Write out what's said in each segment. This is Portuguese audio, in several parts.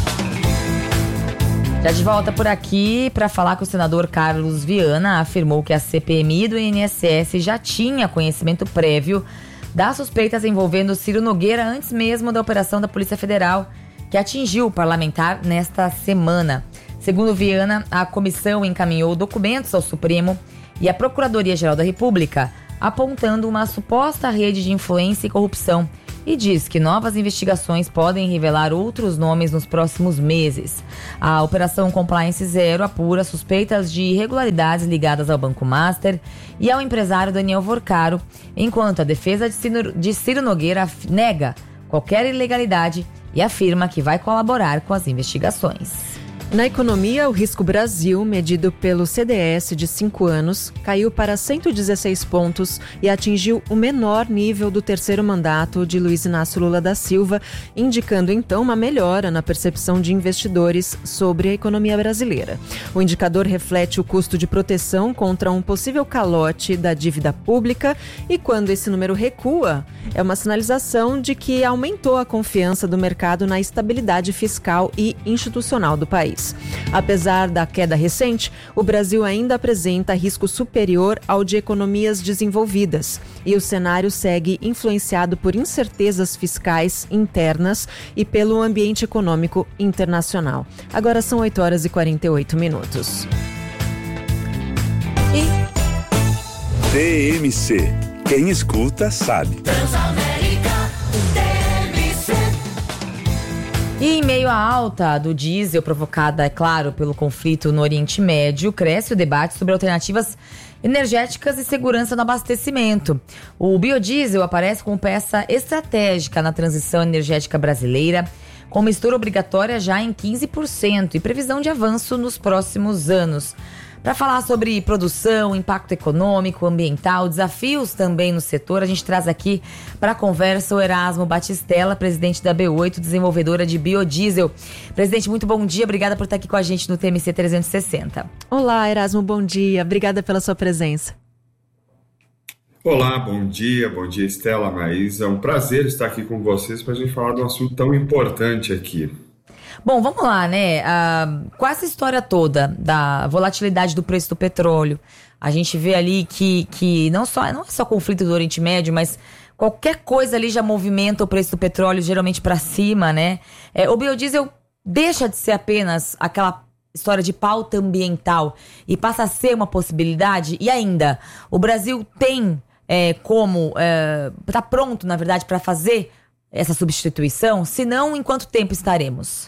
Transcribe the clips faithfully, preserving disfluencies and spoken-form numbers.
Já de volta por aqui para falar que o senador Carlos Viana afirmou que a C P M I do I N S S já tinha conhecimento prévio das suspeitas envolvendo Ciro Nogueira antes mesmo da operação da Polícia Federal que atingiu o parlamentar nesta semana. Segundo Viana, a comissão encaminhou documentos ao Supremo e à Procuradoria-Geral da República, apontando uma suposta rede de influência e corrupção, e diz que novas investigações podem revelar outros nomes nos próximos meses. A Operação Compliance Zero apura suspeitas de irregularidades ligadas ao Banco Master e ao empresário Daniel Vorcaro, enquanto a defesa de Ciro, de Ciro Nogueira nega qualquer ilegalidade e afirma que vai colaborar com as investigações. Na economia, o risco Brasil, medido pelo C D S de cinco anos, caiu para cento e dezesseis pontos e atingiu o menor nível do terceiro mandato de Luiz Inácio Lula da Silva, indicando então uma melhora na percepção de investidores sobre a economia brasileira. O indicador reflete o custo de proteção contra um possível calote da dívida pública e quando esse número recua, é uma sinalização de que aumentou a confiança do mercado na estabilidade fiscal e institucional do país. Apesar da queda recente, o Brasil ainda apresenta risco superior ao de economias desenvolvidas e o cenário segue influenciado por incertezas fiscais internas e pelo ambiente econômico internacional. Agora são oito horas e quarenta e oito minutos. E... T M C. Quem escuta sabe. E em meio à alta do diesel provocada, é claro, pelo conflito no Oriente Médio, cresce o debate sobre alternativas energéticas e segurança no abastecimento. O biodiesel aparece como peça estratégica na transição energética brasileira, com mistura obrigatória já em quinze por cento e previsão de avanço nos próximos anos. Para falar sobre produção, impacto econômico, ambiental, desafios também no setor, a gente traz aqui para a conversa o Erasmo Batistella, presidente da B oito, desenvolvedora de biodiesel. Presidente, muito bom dia, obrigada por estar aqui com a gente no T M C trezentos e sessenta. Olá, Erasmo, bom dia, obrigada pela sua presença. Olá, bom dia, bom dia, Estela, Maísa. É um prazer estar aqui com vocês para a gente falar de um assunto tão importante aqui. Bom, vamos lá, né? Ah, com essa história toda da volatilidade do preço do petróleo, a gente vê ali que, que não, só, não é só conflito do Oriente Médio, mas qualquer coisa ali já movimenta o preço do petróleo, geralmente para cima, né? É, o biodiesel deixa de ser apenas aquela história de pauta ambiental e passa a ser uma possibilidade. E ainda, o Brasil tem é, como... É, tá pronto, na verdade, para fazer essa substituição? Se não, em quanto tempo estaremos?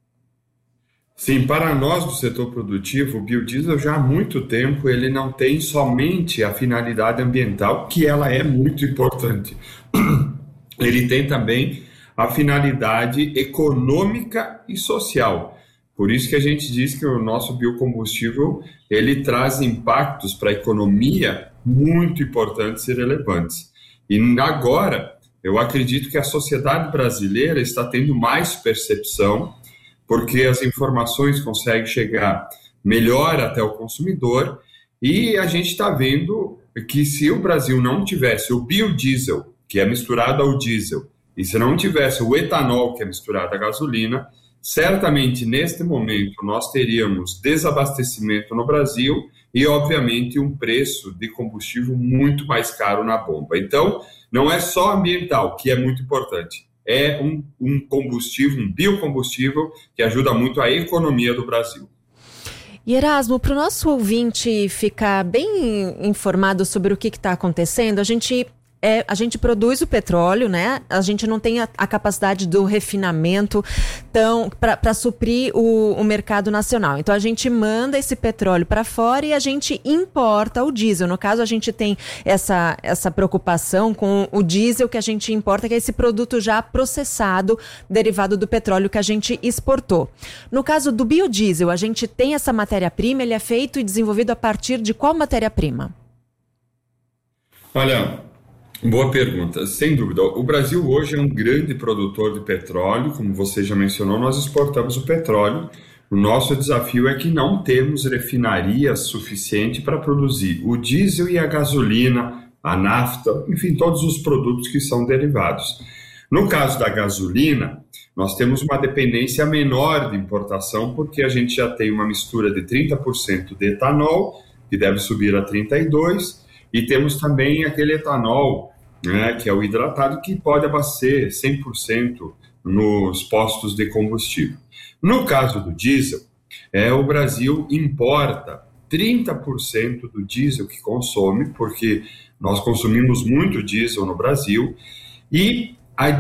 Sim, para nós do setor produtivo, o biodiesel já há muito tempo ele não tem somente a finalidade ambiental, que ela é muito importante. Ele tem também a finalidade econômica e social. Por isso que a gente diz que o nosso biocombustível ele traz impactos para a economia muito importantes e relevantes. E agora, eu acredito que a sociedade brasileira está tendo mais percepção, porque as informações conseguem chegar melhor até o consumidor e a gente está vendo que se o Brasil não tivesse o biodiesel, que é misturado ao diesel, e se não tivesse o etanol, que é misturado à gasolina, certamente neste momento nós teríamos desabastecimento no Brasil e, obviamente, um preço de combustível muito mais caro na bomba. Então, não é só ambiental, que é muito importante. É um, um combustível, um biocombustível que ajuda muito a economia do Brasil. E Erasmo, para o nosso ouvinte ficar bem informado sobre o que está acontecendo, a gente... É, a gente produz o petróleo, né? A gente não tem a, a capacidade do refinamento para suprir o, o mercado nacional. Então a gente manda esse petróleo para fora e a gente importa o diesel. No caso, a gente tem essa, essa preocupação com o diesel que a gente importa, que é esse produto já processado, derivado do petróleo que a gente exportou. No caso do biodiesel, a gente tem essa matéria-prima, ele é feito e desenvolvido a partir de qual matéria-prima? Olha... Boa pergunta, sem dúvida. O Brasil hoje é um grande produtor de petróleo, como você já mencionou, nós exportamos o petróleo. O nosso desafio é que não temos refinaria suficiente para produzir o diesel e a gasolina, a nafta, enfim, todos os produtos que são derivados. No caso da gasolina, nós temos uma dependência menor de importação, porque a gente já tem uma mistura de trinta por cento de etanol, que deve subir a trinta e dois por cento, e temos também aquele etanol, né, que é o hidratado, que pode abastecer cem por cento nos postos de combustível. No caso do diesel, é, o Brasil importa trinta por cento do diesel que consome, porque nós consumimos muito diesel no Brasil, e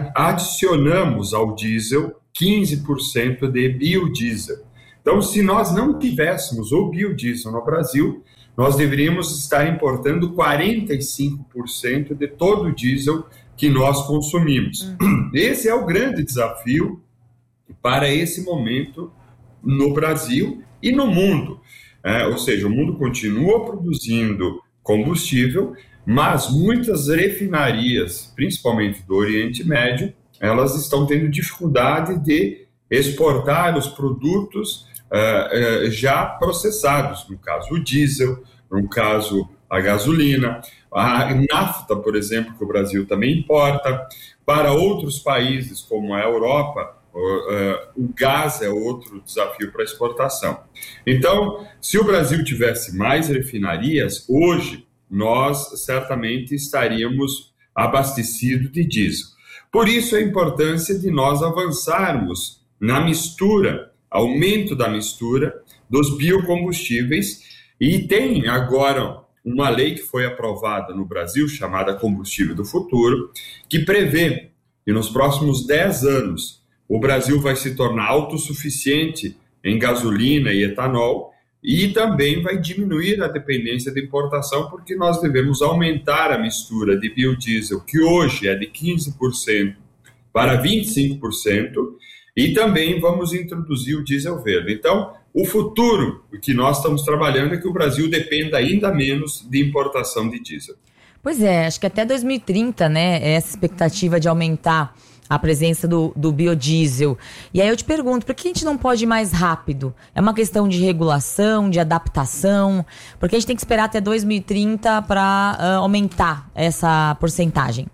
adicionamos ao diesel quinze por cento de biodiesel. Então, se nós não tivéssemos o biodiesel no Brasil, nós deveríamos estar importando quarenta e cinco por cento de todo o diesel que nós consumimos. Uhum. Esse é o grande desafio para esse momento no Brasil e no mundo. É, ou seja, o mundo continua produzindo combustível, mas muitas refinarias, principalmente do Oriente Médio, elas estão tendo dificuldade de exportar os produtos uh, uh, já processados, no caso o diesel, no caso a gasolina, a nafta, por exemplo, que o Brasil também importa. Para outros países, como a Europa, uh, uh, o gás é outro desafio para exportação. Então, se o Brasil tivesse mais refinarias, hoje nós certamente estaríamos abastecidos de diesel. Por isso a importância de nós avançarmos na mistura, aumento da mistura dos biocombustíveis, e tem agora uma lei que foi aprovada no Brasil, chamada Combustível do Futuro, que prevê que nos próximos dez anos o Brasil vai se tornar autossuficiente em gasolina e etanol, e também vai diminuir a dependência de importação, porque nós devemos aumentar a mistura de biodiesel, que hoje é de quinze por cento para vinte e cinco por cento, e também vamos introduzir o diesel verde. Então, o futuro que nós estamos trabalhando é que o Brasil dependa ainda menos de importação de diesel. Pois é, acho que até dois mil e trinta, né, essa expectativa de aumentar a presença do, do biodiesel. E aí eu te pergunto, por que a gente não pode ir mais rápido? É uma questão de regulação, de adaptação? Porque a gente tem que esperar até dois mil e trinta para uh, aumentar essa porcentagem?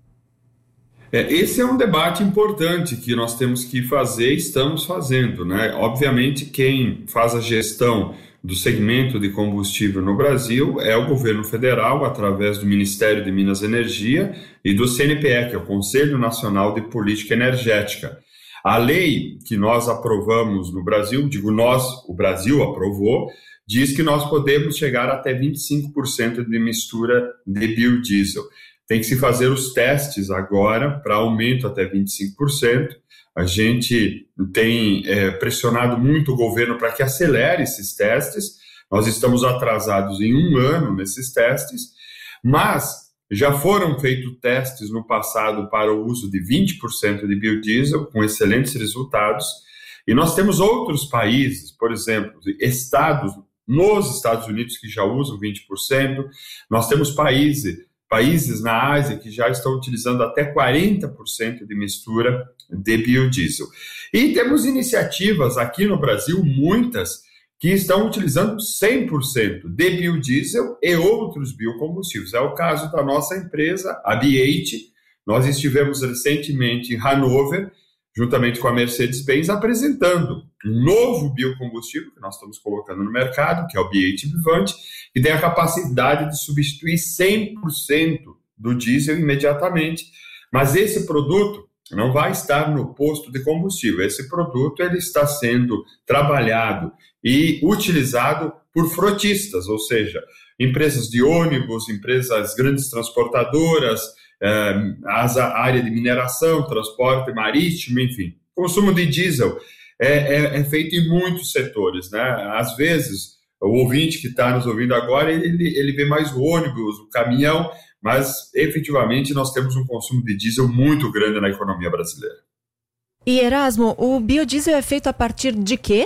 É, esse é um debate importante que nós temos que fazer e estamos fazendo, né? Obviamente, quem faz a gestão do segmento de combustível no Brasil é o governo federal, através do Ministério de Minas e Energia e do C N P E, que é o Conselho Nacional de Política Energética. A lei que nós aprovamos no Brasil, digo nós, o Brasil aprovou, diz que nós podemos chegar até vinte e cinco por cento de mistura de biodiesel. Tem que se fazer os testes agora para aumento até vinte e cinco por cento. A gente tem é, pressionado muito o governo para que acelere esses testes. Nós estamos atrasados em um ano nesses testes, mas já foram feitos testes no passado para o uso de vinte por cento de biodiesel, com excelentes resultados. E nós temos outros países, por exemplo, estados nos Estados Unidos que já usam vinte por cento. Nós temos países... Países na Ásia que já estão utilizando até quarenta por cento de mistura de biodiesel. E temos iniciativas aqui no Brasil, muitas, que estão utilizando cem por cento de biodiesel e outros biocombustíveis. É o caso da nossa empresa, a B oito. Nós estivemos recentemente em Hannover, juntamente com a Mercedes-Benz, apresentando um novo biocombustível que nós estamos colocando no mercado, que é o B oito Vivante, que tem a capacidade de substituir cem por cento do diesel imediatamente. Mas esse produto não vai estar no posto de combustível. Esse produto ele está sendo trabalhado e utilizado por frotistas, ou seja, empresas de ônibus, empresas grandes transportadoras, eh, a área de mineração, transporte marítimo, enfim. O consumo de diesel é, é, é feito em muitos setores, né? Às vezes, o ouvinte que está nos ouvindo agora, ele, ele vê mais o ônibus, o caminhão, mas efetivamente nós temos um consumo de diesel muito grande na economia brasileira. E Erasmo, o biodiesel é feito a partir de quê?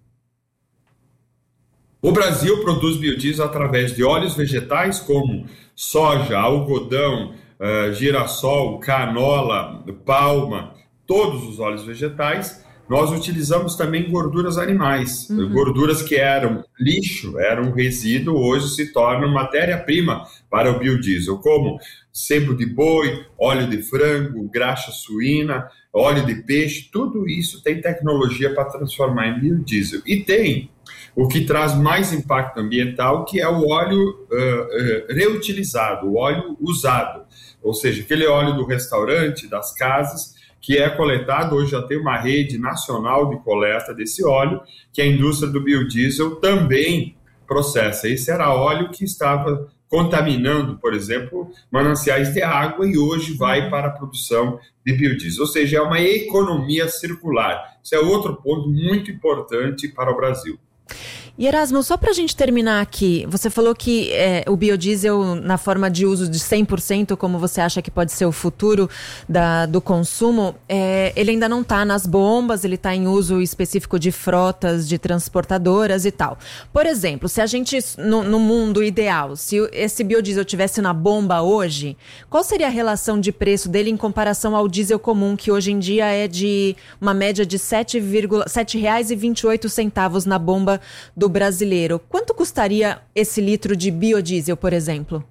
O Brasil produz biodiesel através de óleos vegetais como soja, algodão, uh, girassol, canola, palma, todos os óleos vegetais, nós utilizamos também gorduras animais. Uhum. Gorduras que eram lixo, eram resíduo, hoje se tornam matéria-prima para o biodiesel, como sebo de boi, óleo de frango, graxa suína, óleo de peixe, tudo isso tem tecnologia para transformar em biodiesel. E tem o que traz mais impacto ambiental, que é o óleo uh, uh, reutilizado, o óleo usado, ou seja, aquele óleo do restaurante, das casas, que é coletado. Hoje já tem uma rede nacional de coleta desse óleo, que a indústria do biodiesel também processa. Esse era óleo que estava contaminando, por exemplo, mananciais de água, e hoje vai para a produção de biodiesel. Ou seja, é uma economia circular. Isso é outro ponto muito importante para o Brasil. E Erasmo, só para a gente terminar aqui, você falou que é, o biodiesel na forma de uso de cem por cento, como você acha que pode ser o futuro da, do consumo, é, ele ainda não está nas bombas, ele está em uso específico de frotas, de transportadoras e tal. Por exemplo, se a gente, no, no mundo ideal, se esse biodiesel tivesse na bomba hoje, qual seria a relação de preço dele em comparação ao diesel comum, que hoje em dia é de uma média de sete reais e vinte e oito centavos na bomba do brasileiro? Quanto custaria esse litro de biodiesel, por exemplo?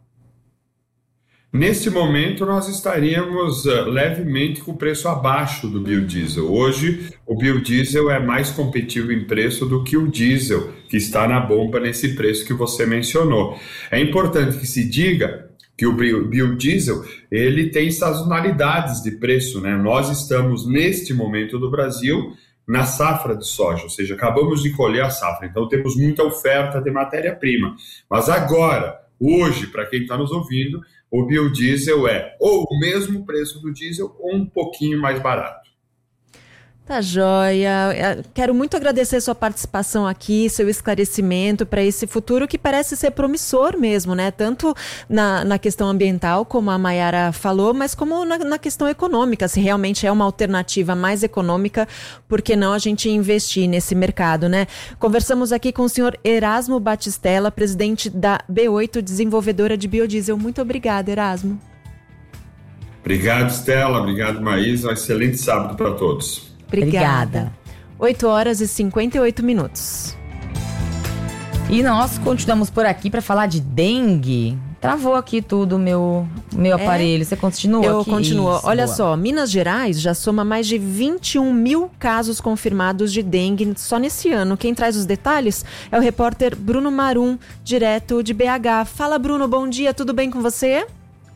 Nesse momento, nós estaríamos uh, levemente com o preço abaixo do biodiesel. Hoje, o biodiesel é mais competitivo em preço do que o diesel, que está na bomba nesse preço que você mencionou. É importante que se diga que o biodiesel, ele tem sazonalidades de preço, né? Nós estamos, neste momento do Brasil, na safra de soja, ou seja, acabamos de colher a safra, então temos muita oferta de matéria-prima. Mas agora, hoje, para quem está nos ouvindo, o biodiesel é ou o mesmo preço do diesel ou um pouquinho mais barato. Tá joia. Quero muito agradecer sua participação aqui, seu esclarecimento para esse futuro que parece ser promissor mesmo, né? Tanto na, na questão ambiental, como a Mayara falou, mas como na, na questão econômica. Se realmente é uma alternativa mais econômica, por que não a gente investir nesse mercado, né? Conversamos aqui com o senhor Erasmo Batistella, presidente da B oito, desenvolvedora de biodiesel. Muito obrigada, Erasmo. Obrigado, Stella. Obrigado, Maísa. Um excelente sábado para todos. Obrigada. oito horas e cinquenta e oito minutos. E nós continuamos por aqui para falar de dengue. Travou aqui tudo o meu, meu é? aparelho. Você continua Eu aqui? Eu continuo. Isso, Olha boa. só, Minas Gerais já soma mais de vinte e um mil casos confirmados de dengue só nesse ano. Quem traz os detalhes é o repórter Bruno Marum, direto de B H. Fala, Bruno, bom dia, tudo bem com você?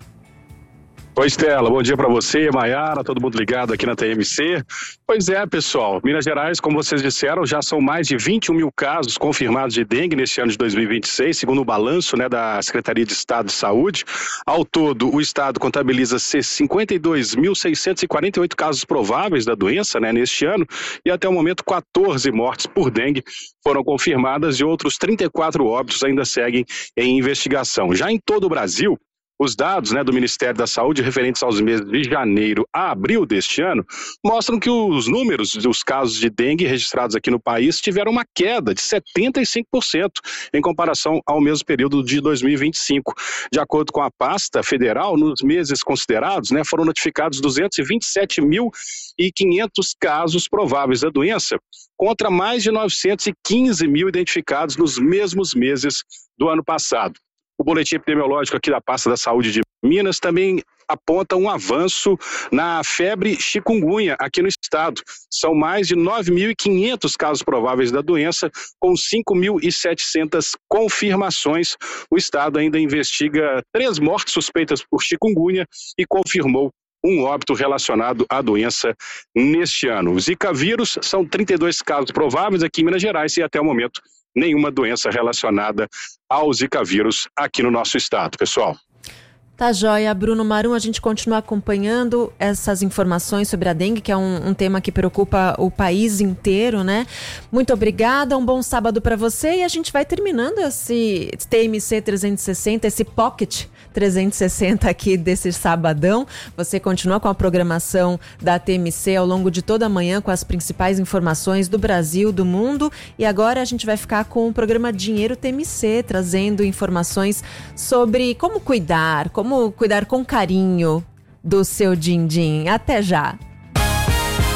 Oi, Stella, bom dia para você, Mayara, todo mundo ligado aqui na T M C. Pois é, pessoal, Minas Gerais, como vocês disseram, já são mais de vinte e um mil casos confirmados de dengue neste ano de dois mil e vinte e seis, segundo o balanço, né, da Secretaria de Estado de Saúde. Ao todo, o Estado contabiliza cinquenta e dois mil seiscentos e quarenta e oito casos prováveis da doença, né, neste ano, e até o momento quatorze mortes por dengue foram confirmadas e outros trinta e quatro óbitos ainda seguem em investigação. Já em todo o Brasil, os dados, né, do Ministério da Saúde referentes aos meses de janeiro a abril deste ano mostram que os números dos casos de dengue registrados aqui no país tiveram uma queda de setenta e cinco por cento em comparação ao mesmo período de dois mil e vinte e cinco. De acordo com a pasta federal, nos meses considerados, né, foram notificados duzentos e vinte e sete mil e quinhentos casos prováveis da doença, contra mais de novecentos e quinze mil identificados nos mesmos meses do ano passado. O boletim epidemiológico aqui da Pasta da Saúde de Minas também aponta um avanço na febre chikungunya aqui no estado. São mais de nove mil e quinhentos casos prováveis da doença, com cinco mil e setecentas confirmações. O estado ainda investiga três mortes suspeitas por chikungunya e confirmou um óbito relacionado à doença neste ano. O Zika vírus são trinta e dois casos prováveis aqui em Minas Gerais e até o momento nenhuma doença relacionada ao Zika vírus aqui no nosso estado, pessoal. Tá joia, Bruno Marum, a gente continua acompanhando essas informações sobre a dengue, que é um, um tema que preocupa o país inteiro, né? Muito obrigada, um bom sábado para você e a gente vai terminando esse T M C trezentos e sessenta, esse Pocket trezentos e sessenta aqui desse sabadão. Você continua com a programação da T M C ao longo de toda a manhã com as principais informações do Brasil, do mundo, e agora a gente vai ficar com o programa Dinheiro T M C, trazendo informações sobre como cuidar, como Como cuidar com carinho do seu din-din. Até já!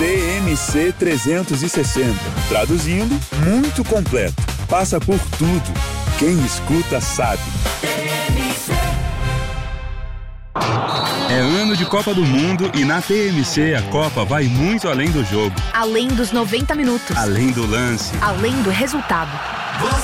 T M C trezentos e sessenta. Traduzindo, muito completo. Passa por tudo. Quem escuta sabe. É ano de Copa do Mundo e na T M C a Copa vai muito além do jogo. Além dos noventa minutos. Além do lance. Além do resultado.